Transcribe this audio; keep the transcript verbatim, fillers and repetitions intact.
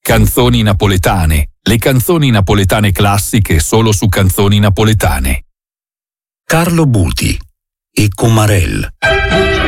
Canzoni napoletane, le canzoni napoletane classiche solo su Canzoni Napoletane. Carlo Buti, i Cumarel.